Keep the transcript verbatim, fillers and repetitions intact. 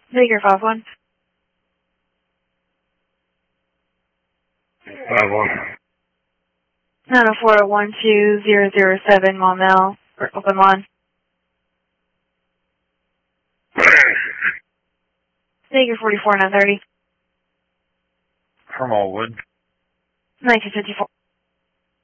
Figure five one. Five one. nine oh four one two zero zero seven Maumelle. Open line. Figure forty four nine thirty. From Allwood. nineteen fifty four.